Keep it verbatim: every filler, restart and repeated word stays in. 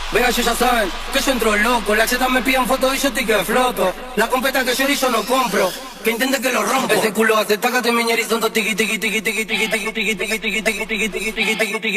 Venga, ellos ya saben que yo entro loco. Las chetas me piden fotos y yo estoy que floto. La competa que yo y yo no compro. Que intente que lo rompo. Ese culo hace tácate miñerizo, tiqui tiqui tiqui tiqui tiqui tiqui tiqui tiqui tiqui tiqui tiqui tiqui tiqui tiqui tiqui tiqui